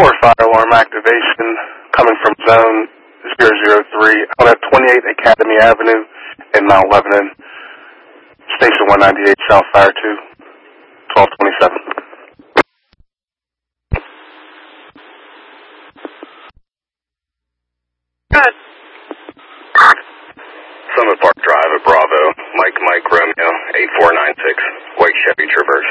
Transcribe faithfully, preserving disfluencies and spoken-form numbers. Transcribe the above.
four fire alarm activation coming from zone zero zero three on at twenty-eight Academy Avenue in Mount Lebanon. Station one ninety-eight South Fire two, twelve twenty-seven. Good. Summit Park Drive at Bravo, Mike Mike Romeo, eight four nine six, White Chevy Traverse.